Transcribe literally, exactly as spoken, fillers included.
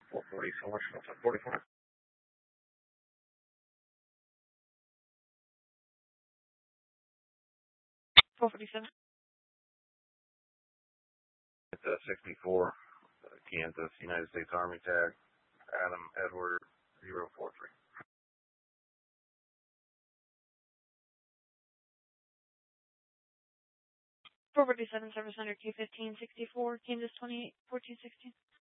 four forty, so much, forty-four. four forty-seven. It's a sixty-four, uh, Kansas, United States Army tag, Adam Edward zero four three. four forty-seven, service under Q fifteen sixty-four, Kansas twenty-eight fourteen sixteen.